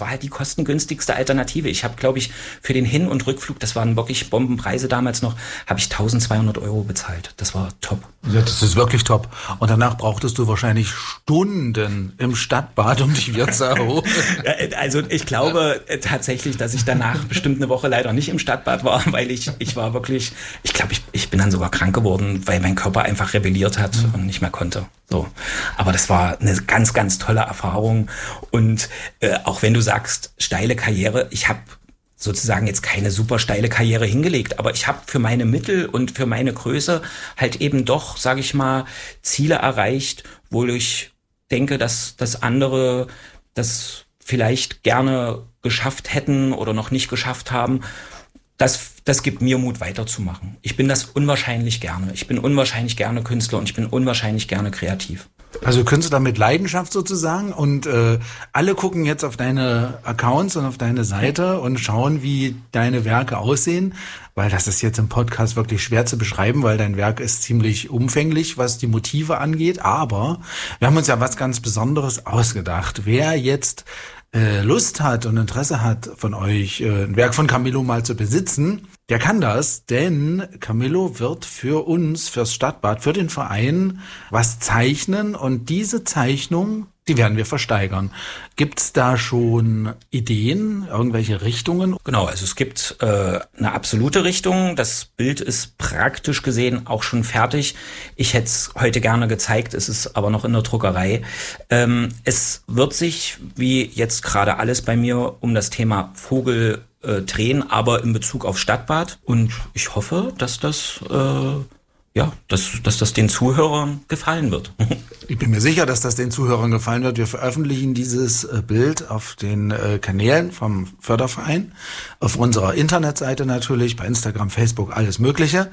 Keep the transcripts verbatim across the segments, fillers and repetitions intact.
war halt die kostengünstigste Alternative. Ich habe, glaube ich, für den Hin- und Rückflug, das waren wirklich Bombenpreise damals noch, habe ich tausendzweihundert Euro bezahlt. Das war top. Ja, das ist wirklich top. Und danach brauchtest du wahrscheinlich Stunden im Stadtbad, um dich wieder zu erholen. Also ich glaube tatsächlich, dass ich danach bestimmt eine Woche leider nicht im Stadtbad war, weil ich ich war wirklich, ich glaube, ich, ich bin dann sogar krank geworden, weil mein Körper einfach rebelliert hat mhm. und nicht mehr konnte. So, aber das war eine ganz, ganz tolle Erfahrung. Und äh, auch wenn du sagst, steile Karriere, ich habe sozusagen jetzt keine super steile Karriere hingelegt, aber ich habe für meine Mittel und für meine Größe halt eben doch, sage ich mal, Ziele erreicht, wo ich denke, dass, dass andere das vielleicht gerne geschafft hätten oder noch nicht geschafft haben. Das, das gibt mir Mut, weiterzumachen. Ich bin das unwahrscheinlich gerne. Ich bin unwahrscheinlich gerne Künstler und ich bin unwahrscheinlich gerne kreativ. Also Künstler mit Leidenschaft sozusagen und äh, alle gucken jetzt auf deine Accounts und auf deine Seite und schauen, wie deine Werke aussehen, weil das ist jetzt im Podcast wirklich schwer zu beschreiben, weil dein Werk ist ziemlich umfänglich, was die Motive angeht, aber wir haben uns ja was ganz Besonderes ausgedacht. Wer jetzt äh, Lust hat und Interesse hat von euch, äh, ein Werk von Camillo mal zu besitzen, der kann das, denn Camillo wird für uns, fürs Stadtbad, für den Verein was zeichnen und diese Zeichnung, die werden wir versteigern. Gibt's da schon Ideen, irgendwelche Richtungen? Genau, also es gibt äh, eine absolute Richtung. Das Bild ist praktisch gesehen auch schon fertig. Ich hätte es heute gerne gezeigt, es ist aber noch in der Druckerei. Ähm, es wird sich, wie jetzt gerade alles bei mir, um das Thema Vogel äh, drehen, aber in Bezug auf Stadtbad. Und ich hoffe, dass das... Äh, Ja, dass, dass das den Zuhörern gefallen wird. Ich bin mir sicher, dass das den Zuhörern gefallen wird. Wir veröffentlichen dieses Bild auf den Kanälen vom Förderverein, auf unserer Internetseite natürlich, bei Instagram, Facebook, alles Mögliche.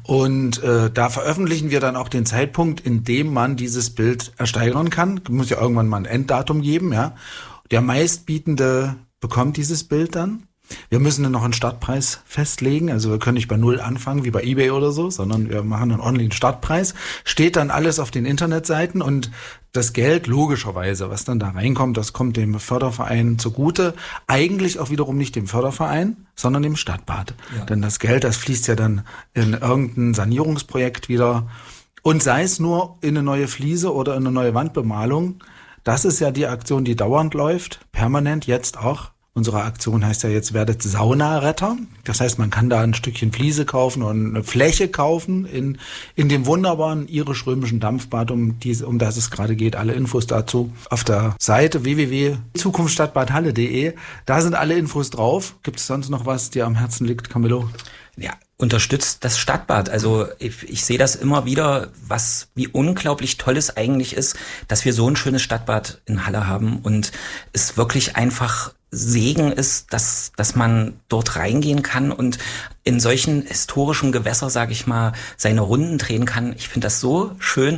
Und äh, da veröffentlichen wir dann auch den Zeitpunkt, in dem man dieses Bild ersteigern kann. Es muss ja irgendwann mal ein Enddatum geben, ja. Der Meistbietende bekommt dieses Bild dann. Wir müssen dann noch einen Startpreis festlegen, also wir können nicht bei Null anfangen, wie bei eBay oder so, sondern wir machen einen Online-Startpreis. Steht dann alles auf den Internetseiten und das Geld, logischerweise, was dann da reinkommt, das kommt dem Förderverein zugute. Eigentlich auch wiederum nicht dem Förderverein, sondern dem Stadtbad. Ja. Denn das Geld, das fließt ja dann in irgendein Sanierungsprojekt wieder. Und sei es nur in eine neue Fliese oder in eine neue Wandbemalung. Das ist ja die Aktion, die dauernd läuft, permanent, jetzt auch. Unsere Aktion heißt ja jetzt, werdet Saunaretter. Das heißt, man kann da ein Stückchen Fliese kaufen und eine Fläche kaufen in in dem wunderbaren irisch-römischen Dampfbad, um diese, um das es gerade geht. Alle Infos dazu auf der Seite w w w punkt zukunftsstadtbadhalle punkt d e. Da sind alle Infos drauf. Gibt es sonst noch was, dir am Herzen liegt, Camillo? Ja, unterstützt das Stadtbad. Also ich, ich sehe das immer wieder, was wie unglaublich toll es eigentlich ist, dass wir so ein schönes Stadtbad in Halle haben und es wirklich einfach Segen ist, dass dass man dort reingehen kann und in solchen historischen Gewässer, sage ich mal, seine Runden drehen kann. Ich finde das so schön.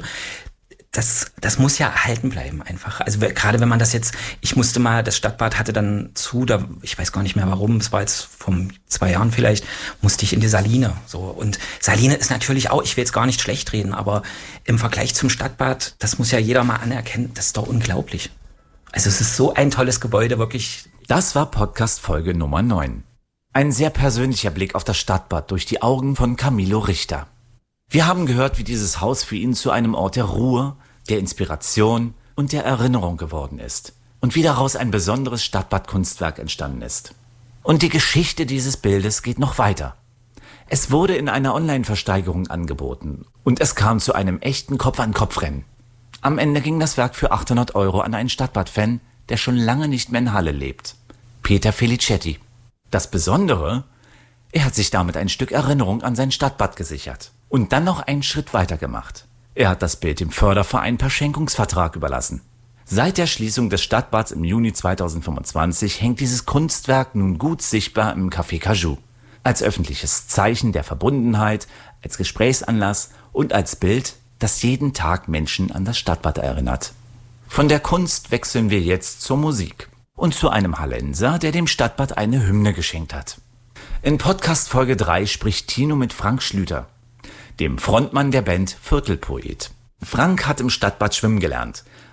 Das das muss ja erhalten bleiben einfach. Also gerade wenn man das jetzt, ich musste mal, das Stadtbad hatte dann zu, da ich weiß gar nicht mehr warum, es war jetzt vor zwei Jahren vielleicht, musste ich in die Saline. So und Saline ist natürlich auch, ich will jetzt gar nicht schlecht reden, aber im Vergleich zum Stadtbad, das muss ja jeder mal anerkennen, das ist doch unglaublich. Also es ist so ein tolles Gebäude, wirklich. Das war Podcast-Folge Nummer neun. Ein sehr persönlicher Blick auf das Stadtbad durch die Augen von Camillo Richter. Wir haben gehört, wie dieses Haus für ihn zu einem Ort der Ruhe, der Inspiration und der Erinnerung geworden ist. Und wie daraus ein besonderes Stadtbad-Kunstwerk entstanden ist. Und die Geschichte dieses Bildes geht noch weiter. Es wurde in einer Online-Versteigerung angeboten und es kam zu einem echten Kopf-an-Kopf-Rennen. Am Ende ging das Werk für achthundert Euro an einen Stadtbad-Fan, der schon lange nicht mehr in Halle lebt. Peter Felicetti. Das Besondere, er hat sich damit ein Stück Erinnerung an sein Stadtbad gesichert. Und dann noch einen Schritt weiter gemacht. Er hat das Bild dem Förderverein per Schenkungsvertrag überlassen. Seit der Schließung des Stadtbads im Juni zweitausendfünfundzwanzig hängt dieses Kunstwerk nun gut sichtbar im Café Cajou. Als öffentliches Zeichen der Verbundenheit, als Gesprächsanlass und als Bild, das jeden Tag Menschen an das Stadtbad erinnert. Von der Kunst wechseln wir jetzt zur Musik und zu einem Hallenser, der dem Stadtbad eine Hymne geschenkt hat. In Podcast Folge drei spricht Tino mit Frank Schlüter, dem Frontmann der Band Viertelpoet. Frank hat im Stadtbad schwimmen gelernt.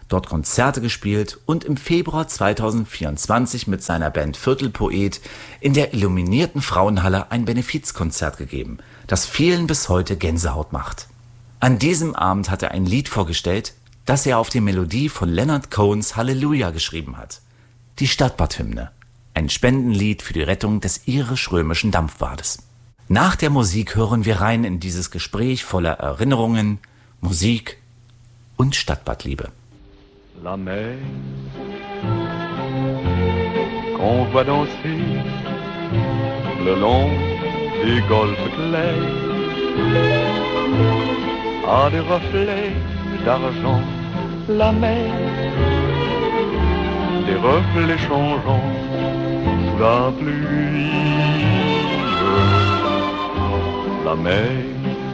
dort Konzerte gespielt und im Februar zweitausendvierundzwanzig mit seiner Band Viertelpoet in der illuminierten Frauenhalle ein Benefizkonzert gegeben, das vielen bis heute Gänsehaut macht. An diesem Abend hat er ein Lied vorgestellt, das er auf die Melodie von Leonard Cohens Halleluja geschrieben hat. Die Stadtbadhymne, ein Spendenlied für die Rettung des irisch-römischen Dampfbades. Nach der Musik hören wir rein in dieses Gespräch voller Erinnerungen, Musik und Stadtbadliebe. La mer qu'on voit danser le long des golfes clairs a des reflets d'argent. La mer, des reflets changeants sous la pluie. La mer